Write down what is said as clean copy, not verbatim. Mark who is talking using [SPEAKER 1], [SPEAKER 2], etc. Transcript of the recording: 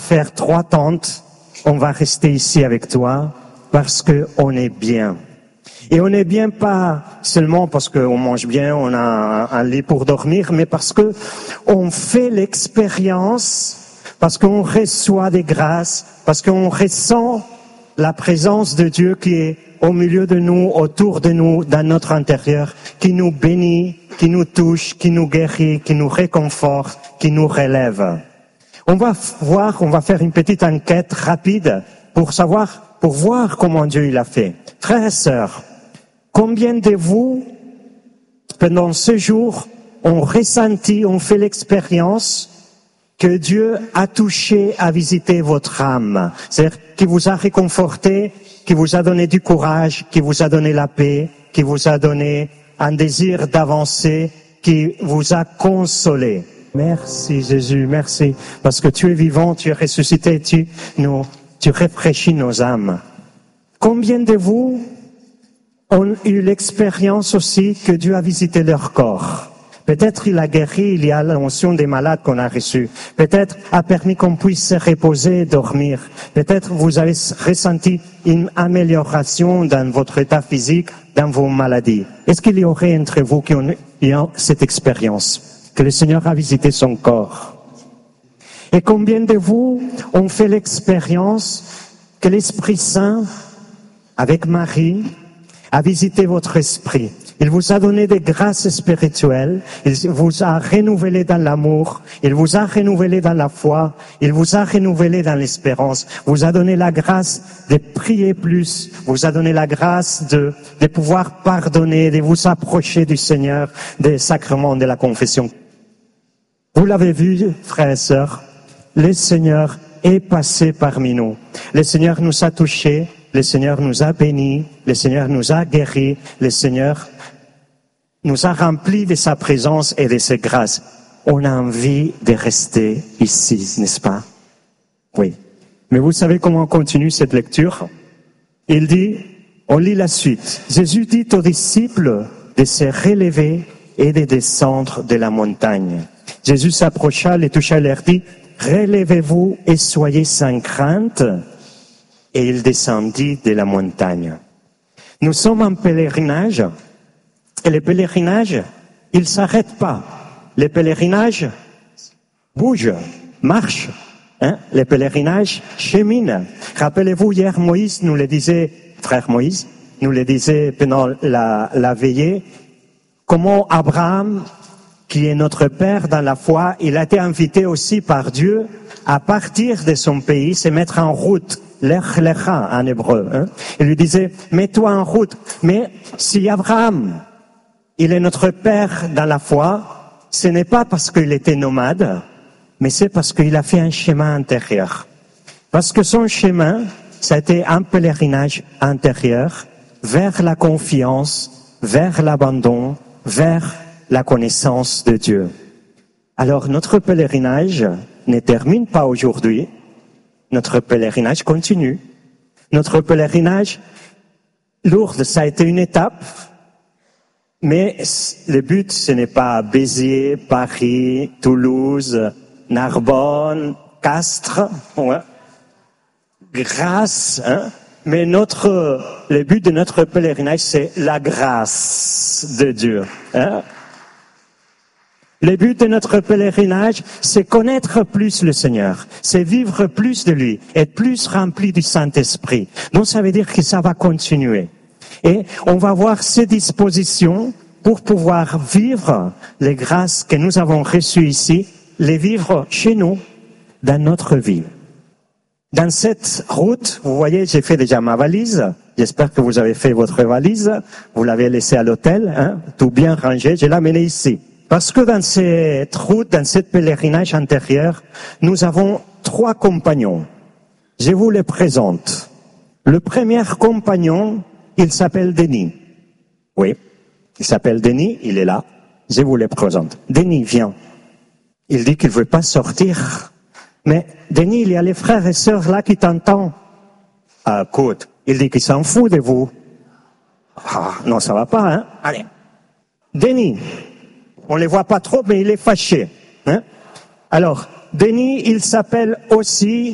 [SPEAKER 1] faire 3 tentes, on va rester ici avec toi parce que on est bien. Et on n'est bien pas seulement parce qu'on mange bien, on a un lit pour dormir, mais parce que on fait l'expérience, parce qu'on reçoit des grâces, parce qu'on ressent la présence de Dieu qui est au milieu de nous, autour de nous, dans notre intérieur, qui nous bénit, qui nous touche, qui nous guérit, qui nous réconforte, qui nous relève. On va faire une petite enquête rapide pour voir comment Dieu il a fait. Frères et sœurs, combien de vous, pendant ce jour, ont fait l'expérience que Dieu a touché, a visité votre âme? C'est-à-dire qu'il vous a réconforté, qui vous a donné du courage, qui vous a donné la paix, qui vous a donné un désir d'avancer, qui vous a consolé. Merci Jésus, merci, parce que tu es vivant, tu es ressuscité, tu rafraîchis nos âmes. Combien de vous ont eu l'expérience aussi que Dieu a visité leur corps? Peut-être il a guéri, il y a l'onction des malades qu'on a reçus. Peut-être a permis qu'on puisse se reposer et dormir. Peut-être vous avez ressenti une amélioration dans votre état physique, dans vos maladies. Est-ce qu'il y aurait entre vous qui ont eu cette expérience, que le Seigneur a visité son corps? Et combien de vous ont fait l'expérience que l'Esprit Saint, avec Marie, a visité votre esprit? Il vous a donné des grâces spirituelles, il vous a renouvelé dans l'amour, il vous a renouvelé dans la foi, il vous a renouvelé dans l'espérance, vous a donné la grâce de prier plus, vous a donné la grâce de pouvoir pardonner, de vous approcher du Seigneur, des sacrements de la confession. Vous l'avez vu, frères et sœurs, le Seigneur est passé parmi nous. Le Seigneur nous a touchés, le Seigneur nous a bénis, le Seigneur nous a guéris, le Seigneur nous a remplis de sa présence et de ses grâces. On a envie de rester ici, n'est-ce pas? Oui. Mais vous savez comment on continue cette lecture? Il dit, on lit la suite. Jésus dit aux disciples de se relever et de descendre de la montagne. Jésus s'approcha, les toucha et leur dit, relevez-vous et soyez sans crainte. Et il descendit de la montagne. Nous sommes en pèlerinage. Et le pèlerinage, il s'arrête pas. Le pèlerinage bouge, marche. Le pèlerinage chemine. Rappelez-vous, hier, Moïse nous le disait, frère Moïse, nous le disait pendant la veillée, comment Abraham, qui est notre père dans la foi, il a été invité aussi par Dieu à partir de son pays, se mettre en route. Lech lecha en hébreu. Il lui disait, mets-toi en route. Mais si Abraham, il est notre père dans la foi, ce n'est pas parce qu'il était nomade, mais c'est parce qu'il a fait un chemin intérieur. Parce que son chemin, ça a été un pèlerinage intérieur vers la confiance, vers l'abandon, vers la connaissance de Dieu. Alors notre pèlerinage ne termine pas aujourd'hui, notre pèlerinage continue. Notre pèlerinage, Lourdes, ça a été une étape, mais le but, ce n'est pas Béziers, Paris, Toulouse, Narbonne, Castres, ouais. Grâce, mais le but de notre pèlerinage, c'est la grâce de Dieu. Le but de notre pèlerinage, c'est connaître plus le Seigneur, c'est vivre plus de lui, être plus rempli du Saint-Esprit. Donc ça veut dire que ça va continuer. Et on va voir ces dispositions pour pouvoir vivre les grâces que nous avons reçues ici, les vivre chez nous, dans notre vie. Dans cette route, vous voyez, j'ai fait déjà ma valise. J'espère que vous avez fait votre valise. Vous l'avez laissée à l'hôtel, tout bien rangé. Je l'ai amenée ici. Parce que dans cette route, dans ce pèlerinage intérieur, nous avons 3 compagnons. Je vous les présente. Le premier compagnon, il s'appelle Denis. Oui, il s'appelle Denis, il est là. Je vous les présente. Denis, viens. Il dit qu'il ne veut pas sortir. Mais Denis, il y a les frères et sœurs là qui t'entendent. Ah, écoute, il dit qu'il s'en fout de vous. Ah, non, ça va pas, Allez. Denis, on les voit pas trop, mais il est fâché. Alors, Denis, il s'appelle aussi